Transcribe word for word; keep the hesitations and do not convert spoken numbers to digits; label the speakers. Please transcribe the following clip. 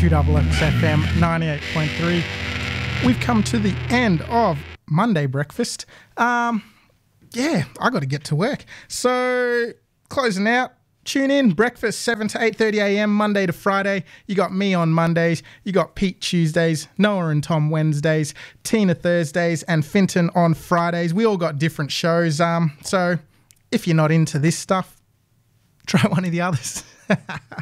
Speaker 1: two X X F M ninety-eight point three. We've come to the end of Monday breakfast. Um, yeah, I got to get to work. So closing out. Tune in, breakfast seven to eight thirty a m Monday to Friday. You got me on Mondays, you got Pete Tuesdays, Noah and Tom Wednesdays, Tina Thursdays, and Finton on Fridays. We all got different shows. Um, so if you're not into this stuff, try one of the others.